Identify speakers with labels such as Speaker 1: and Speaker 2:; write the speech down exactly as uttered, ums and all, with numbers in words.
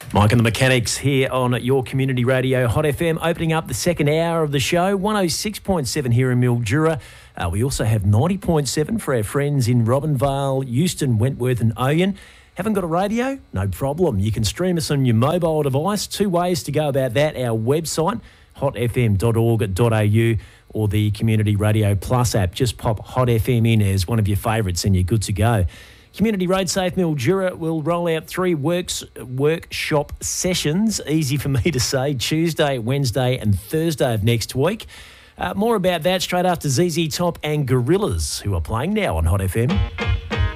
Speaker 1: Mike and the Mechanics here on your community radio, Hot F M, opening up the second hour of the show, one oh six point seven here in Mildura. Uh, we also have ninety point seven for our friends in Robinvale, Euston, Wentworth and Oyen. Haven't got a radio? No problem. You can stream us on your mobile device. Two ways to go about that. Our website, hot f m dot org dot a u, or the Community Radio Plus app. Just pop Hot F M in as one of your favourites and you're good to go. Community Road Safe Mildura will roll out three works workshop sessions, easy for me to say, Tuesday, Wednesday and Thursday of next week. Uh, more about that straight after Z Z Top and Gorillaz, who are playing now on Hot F M.